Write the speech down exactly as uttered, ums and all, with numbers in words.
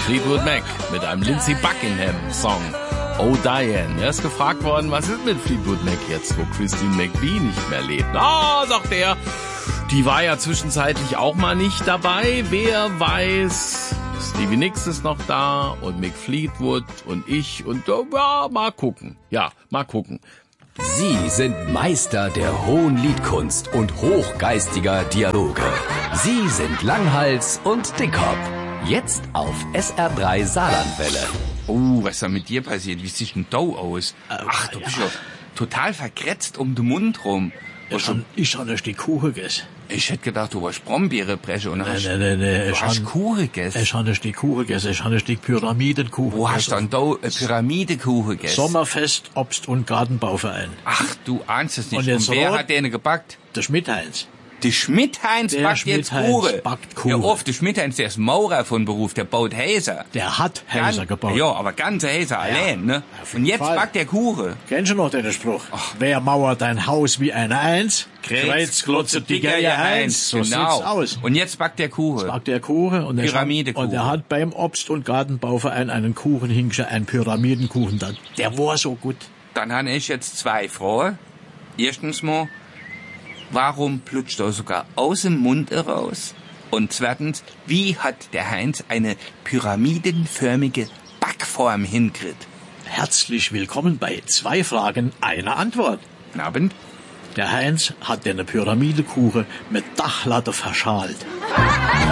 Fleetwood Mac mit einem Lindsey Buckingham-Song. Oh Diane. Er ist gefragt worden, was ist mit Fleetwood Mac jetzt, wo Christine McVie nicht mehr lebt. Ah, oh, sagt er, die war ja zwischenzeitlich auch mal nicht dabei. Wer weiß, Stevie Nicks ist noch da und Mick Fleetwood und ich und ja, mal gucken. Ja, mal gucken. Sie sind Meister der hohen Liedkunst und hochgeistiger Dialoge. Sie sind Langhals und Dickhop. Jetzt auf S R drei Saarlandwelle. Oh, was da mit dir passiert? Wie sieht denn da aus? Ach, du bist ja total verkretzt um den Mund rum. Ich han, ich han erst die Kuchen gegessen. Ich hätte gedacht, du warst Brombeerenbreche und hast, nee, nee, nee, du ich hast han, Kuchen gegessen. Ich han erst die Kuchen gegessen. Ich han erst die Pyramidenkuchen Wo hast du dann da eine Pyramidekuchen gegessen? Sommerfest, Obst- und Gartenbauverein. Ach, du ahnst es nicht. Und jetzt und wer rot? hat den gebackt? Der Schmidt-Heinz. Der Schmidt-Heinz Der backt jetzt Schmidt-Heinz Kuchen. backt Kuchen. Ja, oft, der Schmidt-Heinz, der ist Maurer von Beruf, der baut Häuser. Der hat Häuser gebaut. Ja, aber ganze Häuser allein, ne? auf jeden Und jetzt Fall. backt der Kuchen. Kennst du noch den Spruch? Wer mauert ein Haus wie eine Eins? Kreuz, klotze, dicker, ja Eins. So genau. sieht's aus. Und jetzt backt der Kuchen. Backt der Kuchen und, er Pyramidekuchen. und er hat beim Obst- und Gartenbauverein einen Kuchen hingestellt, einen Pyramidenkuchen. Der, der war so gut. Dann habe ich jetzt zwei Fragen. Erstens mal, warum plutscht er sogar aus dem Mund raus? Und zweitens, wie hat der Heinz eine pyramidenförmige Backform hingekriegt? Herzlich willkommen bei zwei Fragen, einer Antwort. Guten Abend. Der Heinz hat den Pyramidekuchen mit Dachlatte verschalt.